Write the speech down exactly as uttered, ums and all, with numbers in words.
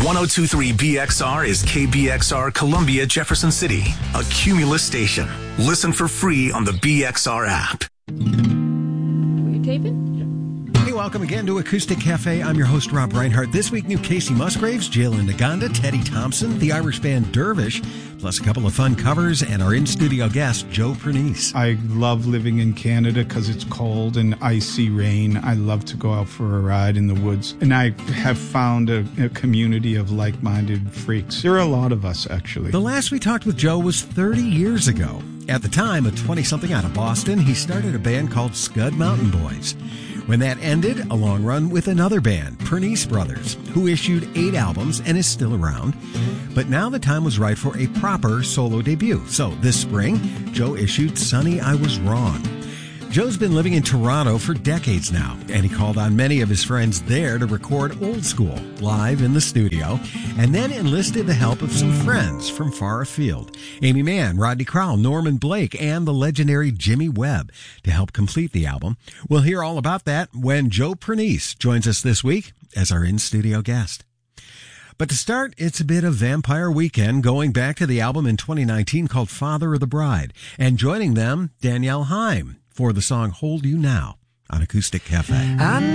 one oh two point three B X R is K B X R Columbia, Jefferson City, a Cumulus station. Listen for free on the B X R app. Were you taping? Hey, welcome again to Acoustic Cafe. I'm your host, Rob Reinhardt. This week, new Casey Musgraves, Jalen Naganda, Teddy Thompson, the Irish band Dervish, plus a couple of fun covers, and our in-studio guest, Joe Pernice. I love living in Canada because it's cold and icy rain. I love to go out for a ride in the woods. And I have found a, a community of like-minded freaks. There are a lot of us, actually. The last we talked with Joe was thirty years ago. At the time, a twenty-something out of Boston, he started a band called Scud Mountain Boys. When that ended, a long run with another band, Pernice Brothers, who issued eight albums and is still around. But now the time was right for a proper solo debut. So this spring, Joe issued Sonny, I Was Wrong. Joe's been living in Toronto for decades now, and he called on many of his friends there to record Old School live in the studio, and then enlisted the help of some friends from far afield, Amy Mann, Rodney Crowell, Norman Blake, and the legendary Jimmy Webb, to help complete the album. We'll hear all about that when Joe Pernice joins us this week as our in-studio guest. But to start, it's a bit of Vampire Weekend, going back to the album in twenty nineteen called Father of the Bride, and joining them, Danielle Haim, for the song Hold You Now on Acoustic Cafe. I